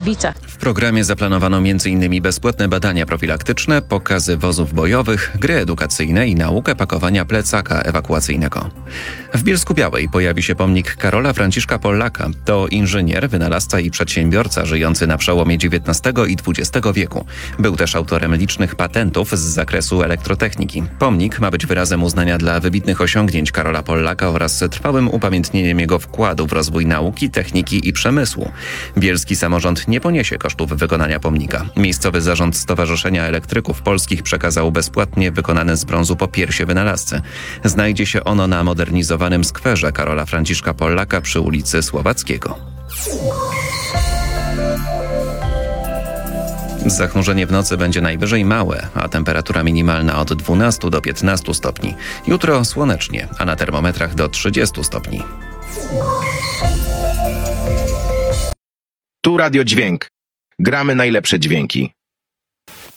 Gorlice. W programie zaplanowano m.in. bezpłatne badania profilaktyczne, pokazy wozów bojowych, gry edukacyjne i naukę pakowania plecaka ewakuacyjnego. W Bielsku-Białej pojawi się pomnik Karola Franciszka Pollaka. To inżynier, wynalazca i przedsiębiorca żyjący na przełomie XIX i XX wieku. Był też autorem licznych patentów z zakresu elektrotechniki. Pomnik ma być wyrazem uznania dla wybitnych osiągnięć Karola Pollaka oraz trwałym upamiętnieniem jego wkładu w rozwój nauki, techniki i przemysłu. Bielski samorząd nie poniesie kosztów wykonania pomnika. Miejscowy zarząd Stowarzyszenia Elektryków Polskich przekazał bezpłatnie wykonane z brązu popiersie wynalazcy. Znajdzie się ono na modernizowanym skwerze Karola Franciszka Pollaka przy ulicy Słowackiego. Zachmurzenie w nocy będzie najwyżej małe, a temperatura minimalna od 12 do 15 stopni. Jutro słonecznie, a na termometrach do 30 stopni. Tu Radio Dźwięk. Gramy najlepsze dźwięki.